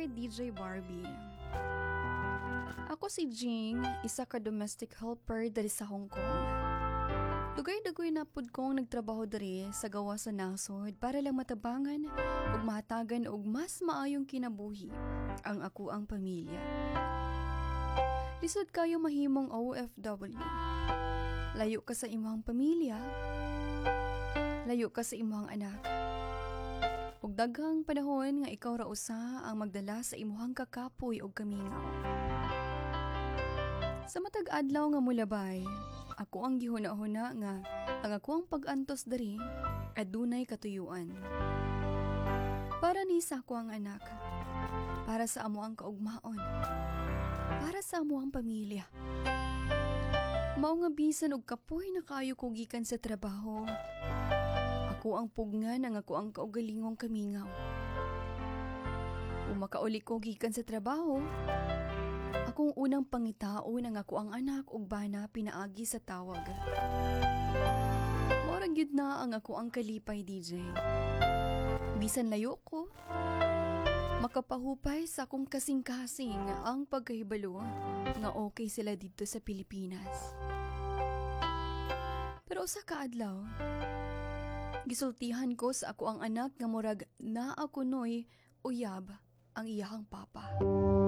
Dear DJ Barbie, ako si Jing, isa ka domestic helper dari sa Hong Kong. Dugay-dugoy na pud kong nagtrabaho diri sa gawa sa nasod para lang matabangan ug mahatagan og mas maayong kinabuhi ang ako ang pamilya. Lisod kayo mahimong OFW. Layo ka sa imong pamilya, layo ka sa imong anak. Ug daghang panahon nga ikaw ra usa ang magdala sa imuhang kakapoy ug kamingaw. Sa matag adlaw nga mulabay, ako ang gihuna-huna nga ang ako ang pag-antos diri adunay katuyuan. Para ni sa ako ang anak, para sa amo ang kaugmaon, para sa amo ang pamilya. Mao nga bisan og kapoy na kaayo ko gikan sa trabaho. Ako ang pugngan ang ako ang kaugalingong kamingaw. Kung makauli ko gikan sa trabaho, akong unang pangitao ang ako ang anak ug bana pinaagi sa tawag. Murag gyud na ang ako ang kalipay, DJ. Bisan layo ko, makapahupay sa akong kasing-kasing ang pagkahibalo nga okay sila dito sa Pilipinas. Pero usa ka adlaw, gisultihan ko sa ako ang anak nga murag naa kunoy uyab ang iyahang papa.